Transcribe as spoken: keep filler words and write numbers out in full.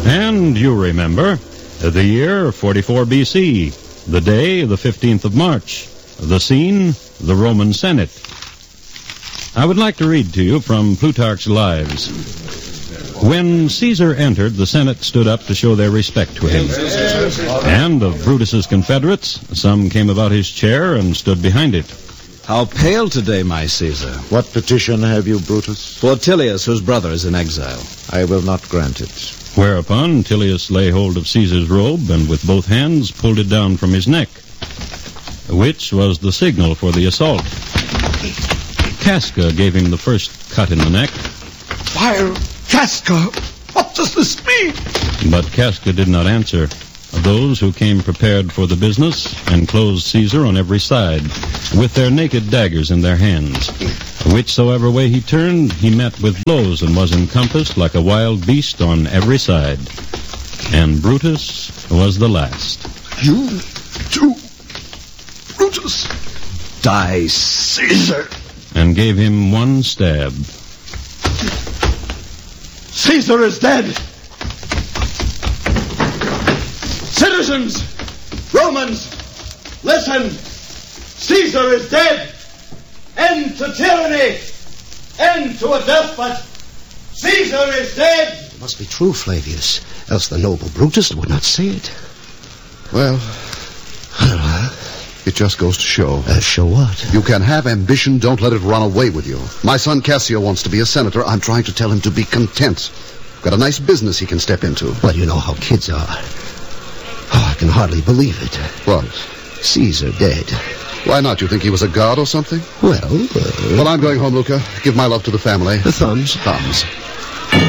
And you remember, the year forty-four B C, the day, the fifteenth of March, the scene, the Roman Senate. I would like to read to you from Plutarch's Lives. When Caesar entered, the Senate stood up to show their respect to him. And of Brutus's confederates, some came about his chair and stood behind it. How pale today, my Caesar. What petition have you, Brutus? For Tilius, whose brother is in exile. I will not grant it. Whereupon Tilius lay hold of Caesar's robe and with both hands pulled it down from his neck, which was the signal for the assault. Casca gave him the first cut in the neck. Fire! Casca! What does this mean? But Casca did not answer. Those who came prepared for the business enclosed Caesar on every side, with their naked daggers in their hands. Whichsoever way he turned, he met with blows and was encompassed like a wild beast on every side. And Brutus was the last. You, too, Brutus, die, Caesar! And gave him one stab. Caesar is dead! Citizens! Romans! Listen! Caesar is dead! End to tyranny! End to a despot! Caesar is dead! It must be true, Flavius, else the noble Brutus would not say it. Well, it just goes to show. Uh, show what? You can have ambition, don't let it run away with you. My son Cassio wants to be a senator. I'm trying to tell him to be content. Got a nice business he can step into. Well, you know how kids are. Oh, I can hardly believe it. What? Caesar dead. Why not? You think he was a god or something? Well, uh... Well, I'm going home, Luca. Give my love to the family. The thumbs. Thumbs.